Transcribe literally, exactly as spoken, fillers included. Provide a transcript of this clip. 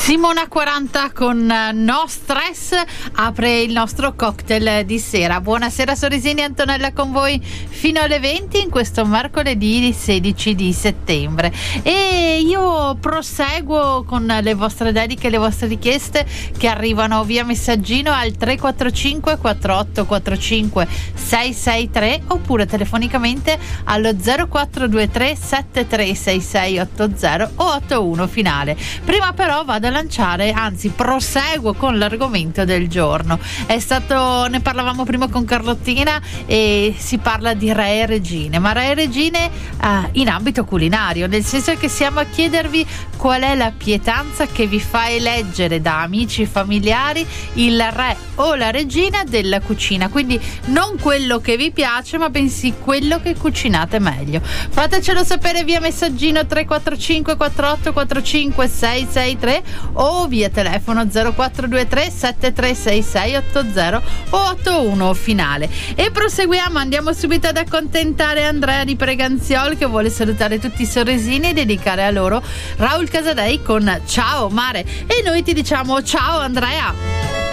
Simona quaranta con No Stress apre il nostro cocktail di sera. Buonasera Soresini, Antonella con voi fino alle venti in questo mercoledì sedici di settembre, e io proseguo con le vostre dediche, le vostre richieste che arrivano via messaggino al tre quattro cinque quattro otto quattro cinque sei sei tre oppure telefonicamente allo zero quattro due tre sette tre sei sei otto zero o ottantuno finale. Prima però vado a lanciare, anzi proseguo con l'argomento del giorno. È stato, ne parlavamo prima con Carlottina e si parla di re e regine, ma re e regine eh, in ambito culinario, nel senso che siamo a chiedervi qual è la pietanza che vi fa eleggere da amici e familiari il re o la regina della cucina, quindi non quello che vi piace ma bensì quello che cucinate meglio. Fatecelo sapere via messaggino tre quattro cinque quattro otto quattro cinque sei sei tre o via telefono zero quattro due tre sette tre sei sei otto zero o ottantuno finale. E proseguiamo, andiamo subito ad accontentare Andrea di Preganziol che vuole salutare tutti i sorresini e dedicare a loro Raul Casadei con Ciao Mare, e noi ti diciamo ciao Andrea.